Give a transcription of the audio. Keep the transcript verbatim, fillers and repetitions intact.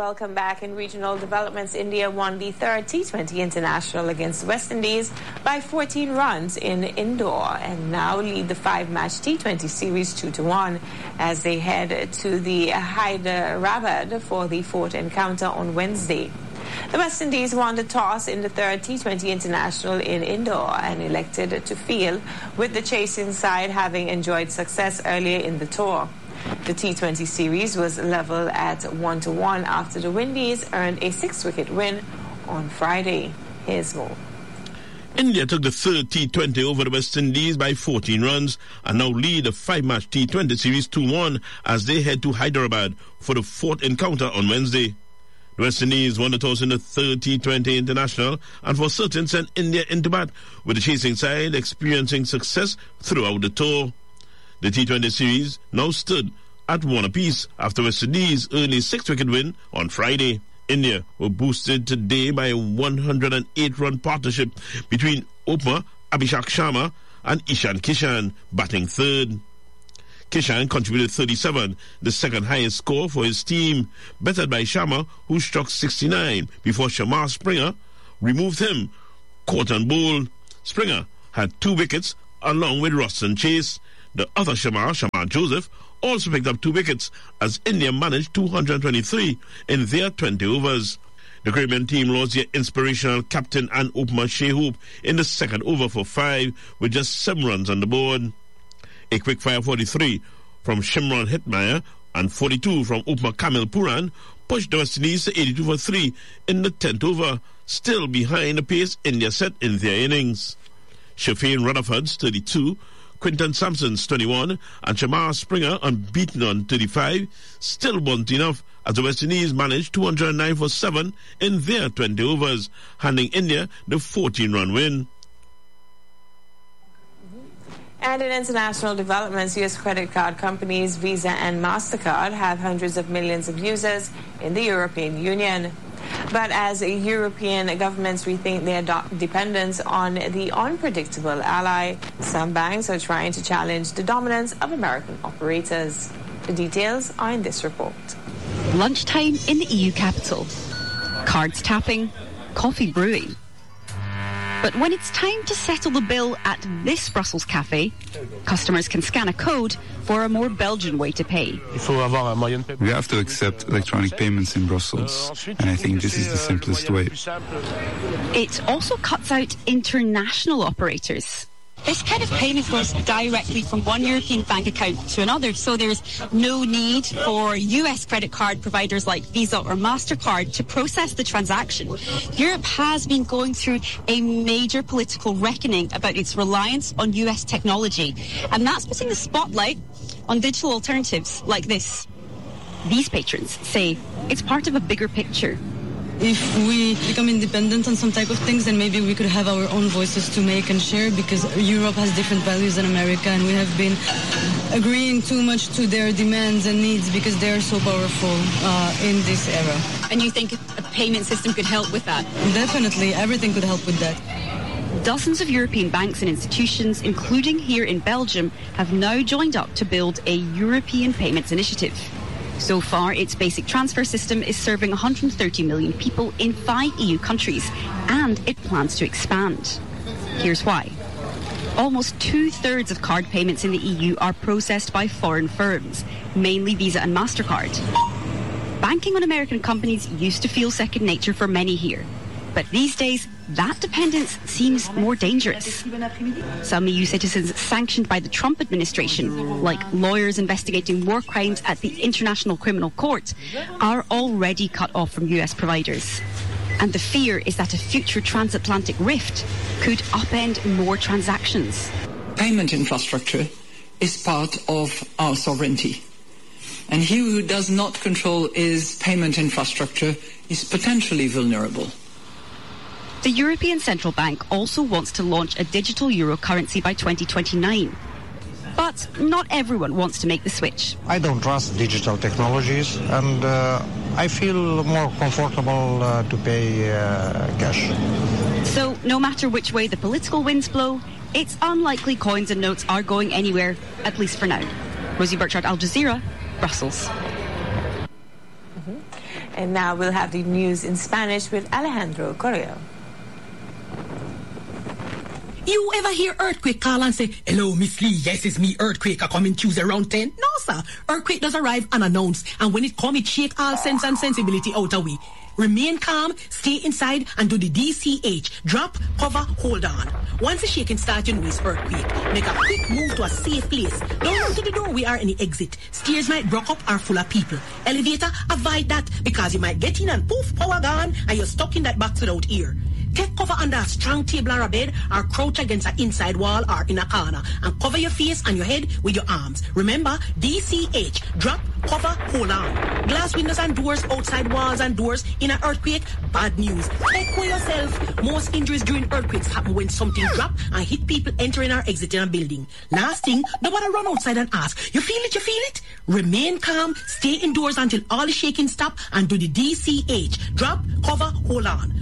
Welcome back. In regional developments, India won the third T twenty International against West Indies by fourteen runs in Indore and now lead the five-match T twenty series two to one as they head to the Hyderabad for the fourth encounter on Wednesday. The West Indies won the toss in the third T twenty International in Indore and elected to field, with the chasing side having enjoyed success earlier in the tour. The T twenty series was level at one to one after the Windies earned a six-wicket win on Friday. Here's more. India took the third T twenty over the West Indies by fourteen runs and now lead the five-match T twenty series two one as they head to Hyderabad for the fourth encounter on Wednesday. The West Indies won the toss in the third T twenty International and for certain sent India into bat, with the chasing side experiencing success throughout the tour. The T twenty series now stood at one apiece after West Indies' early six-wicket win on Friday. India were boosted today by a one hundred eight run partnership between Opener Abhishek Sharma and Ishan Kishan, batting third. Kishan contributed thirty-seven, the second highest score for his team, bettered by Sharma, who struck sixty-nine before Shamar Springer removed him, caught and bowled. Springer had two wickets along with Roston Chase. The other Shamar, Shamar Joseph, also picked up two wickets as India managed two hundred twenty-three in their twenty overs. The Caribbean team lost their inspirational captain and opener Shehoop in the second over for five with just seven runs on the board. A quick fire forty-three from Shimron Hetmeyer and forty-two from opener Kamil Puran pushed the West Indies to eighty-two for three in the tenth over, still behind the pace India set in their innings. Shafeen Rutherford's thirty-two, Quinton Sampson's twenty-one and Shamar Springer, unbeaten on thirty-five, still wasn't enough as the West Indies managed two hundred nine for seven in their twenty overs, handing India the fourteen run win. And in international developments, U S credit card companies Visa and MasterCard have hundreds of millions of users in the European Union. But as European governments rethink their do- dependence on the unpredictable ally, some banks are trying to challenge the dominance of American operators. The details are in this report. Lunchtime in the E U capital. Cards tapping, coffee brewing. But when it's time to settle the bill at this Brussels cafe, customers can scan a code for a more Belgian way to pay. We have to accept electronic payments in Brussels, and I think this is the simplest way. It also cuts out international operators. This kind of payment goes directly from one European bank account to another, so there's no need for U S credit card providers like Visa or MasterCard to process the transaction. Europe has been going through a major political reckoning about its reliance on U S technology, and that's putting the spotlight on digital alternatives like this. These patrons say it's part of a bigger picture. If we become independent on some type of things, then maybe we could have our own voices to make and share, because Europe has different values than America, and we have been agreeing too much to their demands and needs because they are so powerful uh, in this era. And you think a payment system could help with that? Definitely, everything could help with that. Dozens of European banks and institutions, including here in Belgium, have now joined up to build a European payments initiative. So far, its basic transfer system is serving one hundred thirty million people in five E U countries, and it plans to expand. Here's why. Almost two-thirds of card payments in the E U are processed by foreign firms, mainly Visa and MasterCard. Banking on American companies used to feel second nature for many here. But these days, that dependence seems more dangerous. Some E U citizens sanctioned by the Trump administration, like lawyers investigating war crimes at the International Criminal Court, are already cut off from U S providers. And the fear is that a future transatlantic rift could upend more transactions. Payment infrastructure is part of our sovereignty. And he who does not control his payment infrastructure is potentially vulnerable. The European Central Bank also wants to launch a digital euro currency by twenty twenty-nine. But not everyone wants to make the switch. I don't trust digital technologies, and uh, I feel more comfortable uh, to pay uh, cash. So no matter which way the political winds blow, it's unlikely coins and notes are going anywhere, at least for now. Rosie Burchard, Al Jazeera, Brussels. Mm-hmm. And now we'll have the news in Spanish with Alejandro Correa. You ever hear earthquake call and say, hello, Miss Lee, yes, it's me, earthquake, I come in Tuesday around ten? No, sir. Earthquake does arrive unannounced, and when it come, it shake all sense and sensibility out of way. Remain calm, stay inside, and do the D C H. Drop, cover, hold on. Once the shaking starts, you know it's earthquake. Make a quick move to a safe place. Don't run to the door, we are in the exit. Stairs might block up or full of people. Elevator, avoid that, because you might get in and poof, power gone, and you're stuck in that box without ear. Take cover under a strong table or a bed, or crouch against an inside wall or in a corner, and cover your face and your head with your arms. Remember, D C H, drop, cover, hold on. Glass windows and doors, outside walls and doors, in an earthquake, bad news. Take care yourself. Most injuries during earthquakes happen when something drop and hit people entering or exiting a building. Last thing, don't want to run outside and ask, you feel it, you feel it? Remain calm, stay indoors until all the shaking stop, and do the D C H. Drop, cover, hold on.